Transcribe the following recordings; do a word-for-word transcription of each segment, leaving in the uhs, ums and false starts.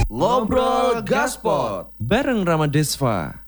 Ngobrol Gaspot bareng Rama Desva.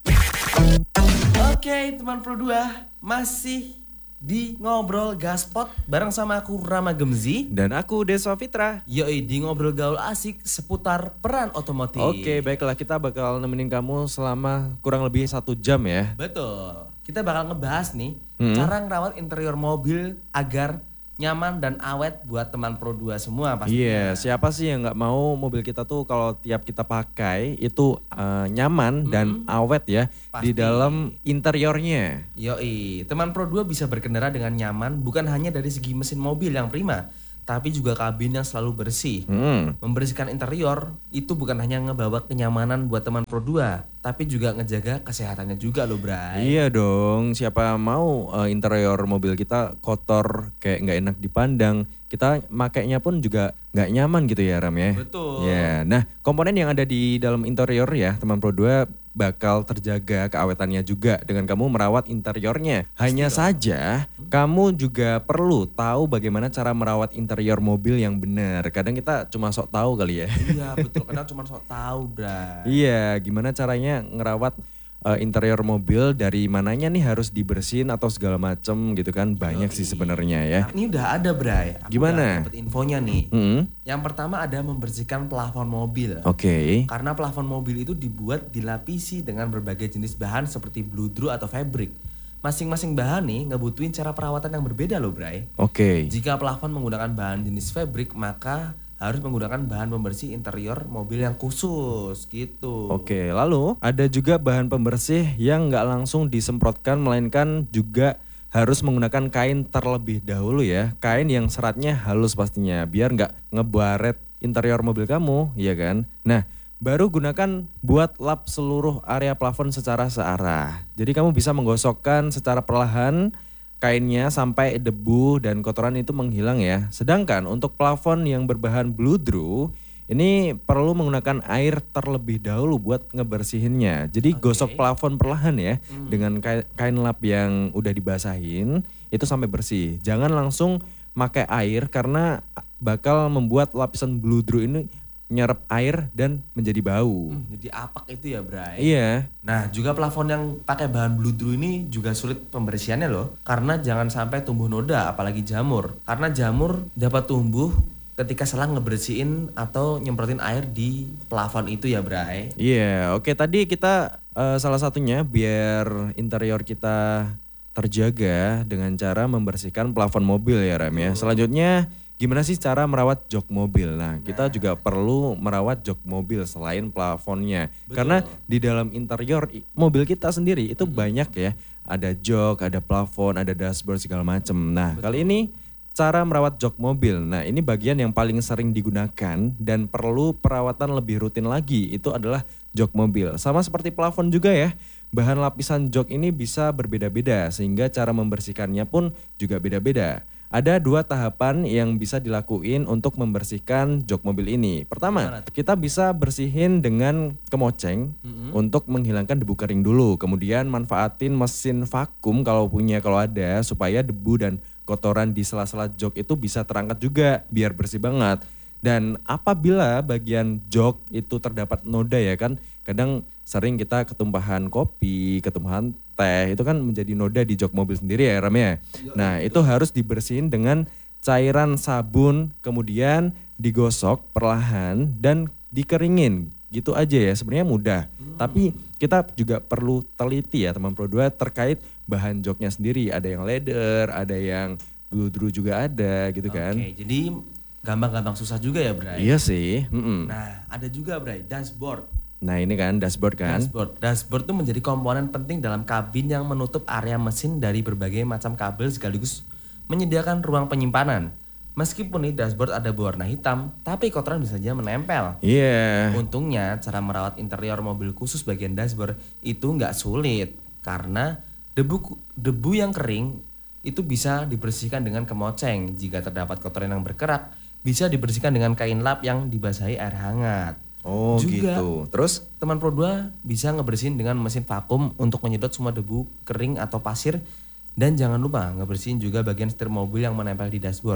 Oke teman Pro dua, masih di Ngobrol Gaspot bareng sama aku Rama Gemzi. Dan aku Desva Fitra. Yoi, di ngobrol gaul asik seputar peran otomotif. Oke, baiklah, kita bakal nemenin kamu selama kurang lebih satu jam ya. Betul, kita bakal ngebahas nih Hmm. cara ngerawat interior mobil agar nyaman dan awet buat teman Pro dua semua pastinya. Iya, siapa sih yang nggak mau mobil kita tuh kalau tiap kita pakai itu uh, nyaman dan awet ya Pasti. di dalam interiornya. Yoi, teman Pro dua bisa berkendara dengan nyaman bukan hanya dari segi mesin mobil yang prima, tapi juga kabin yang selalu bersih. Hmm. Membersihkan interior itu bukan hanya ngebawa kenyamanan buat teman Pro dua, tapi juga ngejaga kesehatannya juga loh, Bray. Iya dong, siapa mau uh, interior mobil kita kotor kayak nggak enak dipandang. Kita makainya pun juga nggak nyaman gitu ya Ram ya. Betul. Ya, nah komponen yang ada di dalam interior ya teman Pro dua bakal terjaga keawetannya juga dengan kamu merawat interiornya. Hanya saja kamu juga perlu tahu bagaimana cara merawat interior mobil yang benar. Kadang kita cuma sok tahu kali ya. Iya betul, kadang cuma sok tahu, Bray. Iya, gimana caranya ngerawat uh, interior mobil, dari mananya nih harus dibersihin atau segala macem gitu kan. Banyak sih sebenarnya ya. Nah, ini udah ada, Bray. Aku Gimana? udah dapet infonya nih. Hmm, Yang pertama ada membersihkan plafon mobil. Oke. Karena plafon mobil itu dibuat dilapisi dengan berbagai jenis bahan seperti bludru atau fabric. Masing-masing bahan nih ngebutuhin cara perawatan yang berbeda loh, Bray. Oke. Jika plafon menggunakan bahan jenis fabric, maka harus menggunakan bahan pembersih interior mobil yang khusus gitu. Oke, lalu ada juga bahan pembersih yang nggak langsung disemprotkan, melainkan juga harus menggunakan kain terlebih dahulu ya. Kain yang seratnya halus pastinya, biar nggak ngebaret interior mobil kamu, ya kan? Nah, baru gunakan buat lap seluruh area plafon secara searah. Jadi kamu bisa menggosokkan secara perlahan kainnya sampai debu dan kotoran itu menghilang ya. Sedangkan untuk plafon yang berbahan bludru ini perlu menggunakan air terlebih dahulu buat ngebersihinnya. Jadi Oke. gosok plafon perlahan ya dengan kain, kain lap yang udah dibasahin itu sampai bersih. Jangan langsung pakai air karena bakal membuat lapisan bludru ini nyerap air dan menjadi bau. Hmm, jadi apak itu ya, Bray. Iya. Nah, juga plafon yang pakai bahan bludru ini juga sulit pembersihannya loh. Karena jangan sampai tumbuh noda, apalagi jamur. Karena jamur dapat tumbuh ketika salah ngebersihin atau nyemprotin air di plafon itu ya, Bray. Iya, oke, tadi kita eh, salah satunya biar interior kita terjaga dengan cara membersihkan plafon mobil ya Ram ya. Selanjutnya gimana sih cara merawat jok mobil? Nah, kita juga perlu merawat jok mobil selain plafonnya. Karena di dalam interior i- mobil kita sendiri itu banyak ya. Ada jok, ada plafon, ada dashboard segala macem. Nah, kali ini cara merawat jok mobil. Nah, ini bagian yang paling sering digunakan dan perlu perawatan lebih rutin lagi. Itu adalah jok mobil. Sama seperti plafon juga ya. Bahan lapisan jok ini bisa berbeda-beda sehingga cara membersihkannya pun juga beda-beda. Ada dua tahapan yang bisa dilakuin untuk membersihkan jok mobil ini. Pertama, kita bisa bersihin dengan kemoceng untuk menghilangkan debu kering dulu. Kemudian manfaatin mesin vakum kalau punya, kalau ada, supaya debu dan kotoran di sela-sela jok itu bisa terangkat juga biar bersih banget. Dan apabila bagian jok itu terdapat noda ya kan, kadang sering kita ketumpahan kopi, ketumpahan teh, itu kan menjadi noda di jok mobil sendiri ya Ram ya. Nah itu harus dibersihin dengan cairan sabun, kemudian digosok perlahan dan dikeringin. Gitu aja ya, sebenarnya mudah. Tapi kita juga perlu teliti ya teman Pro dua terkait bahan joknya sendiri. Ada yang leather, ada yang bludru juga ada gitu kan. Oke, jadi gampang-gampang susah juga ya, Bray. Iya sih. Mm-mm. Nah, ada juga, Bray, dashboard. Nah ini kan dashboard kan. Dashboard. Dashboard itu menjadi komponen penting dalam kabin yang menutup area mesin dari berbagai macam kabel sekaligus menyediakan ruang penyimpanan. Meskipun nih dashboard ada berwarna hitam, tapi kotoran bisa saja menempel. Iya. Untungnya cara merawat interior mobil khusus bagian dashboard itu nggak sulit karena debu debu yang kering itu bisa dibersihkan dengan kemoceng. Jika terdapat kotoran yang berkerak, bisa dibersihkan dengan kain lap yang dibasahi air hangat. Oh Juga, gitu. Terus? Teman Pro dua bisa ngebersihin dengan mesin vakum untuk menyedot semua debu kering atau pasir. Dan jangan lupa ngebersihin juga bagian setir mobil yang menempel di dashboard.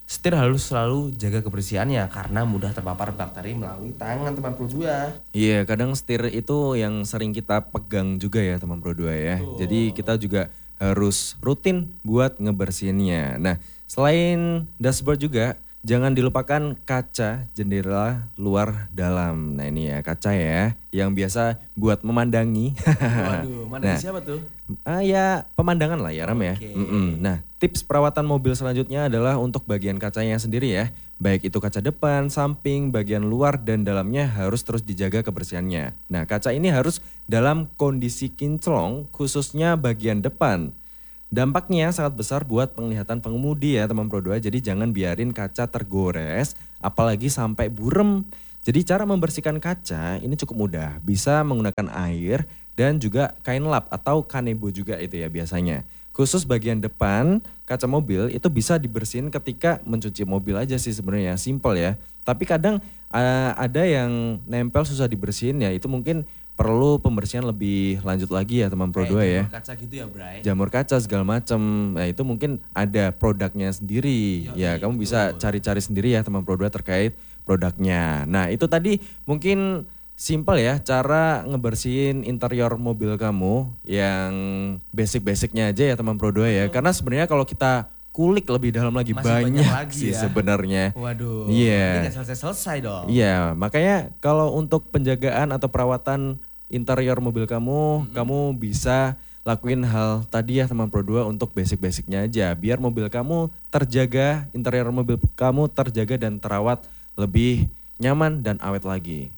setir harus selalu jaga kebersihannya karena mudah terpapar bakteri melalui tangan teman Pro dua. Iya, kadang setir itu yang sering kita pegang juga ya teman Pro dua ya. Betul. Jadi kita juga harus rutin buat ngebersihinnya. Nah, selain dashboard juga jangan dilupakan kaca jendela luar dalam. Nah ini ya kaca ya yang biasa buat memandangi. Waduh, mana Nah, siapa tuh? Ah ya pemandangan lah ya Ram ya. Oke. Mm-mm. Nah tips perawatan mobil selanjutnya adalah untuk bagian kacanya sendiri ya. Baik itu kaca depan, samping, bagian luar dan dalamnya harus terus dijaga kebersihannya. Nah kaca ini harus dalam kondisi kinclong khususnya bagian depan. Dampaknya sangat besar buat penglihatan pengemudi ya teman Pro dua. Jadi jangan biarin kaca tergores apalagi sampai burem. Jadi cara membersihkan kaca ini cukup mudah. Bisa menggunakan air dan juga kain lap atau kanebo juga itu ya biasanya. Khusus bagian depan kaca mobil itu bisa dibersihin ketika mencuci mobil aja sih sebenarnya, simple ya. Tapi kadang uh, ada yang nempel susah dibersihin ya, itu mungkin perlu pembersihan lebih lanjut lagi ya teman Pro dua ya. Jamur kaca gitu ya, Bray. Jamur kaca segala macam. Nah, itu mungkin ada produknya sendiri. Yoi, ya, kamu betul. bisa cari-cari sendiri ya teman Pro dua terkait produknya. Nah, itu tadi mungkin simple ya cara ngebersihin interior mobil kamu yang basic-basicnya aja ya teman Pro dua ya. Karena sebenarnya kalau kita kulik lebih dalam lagi Masih banyak, banyak lagi sih ya. sebenarnya. Waduh, Iya. ini gak selesai-selesai dong. Iya, makanya kalau untuk penjagaan atau perawatan interior mobil kamu, kamu bisa lakuin hal tadi ya teman Pro dua untuk basic-basicnya aja. Biar mobil kamu terjaga, interior mobil kamu terjaga dan terawat lebih nyaman dan awet lagi.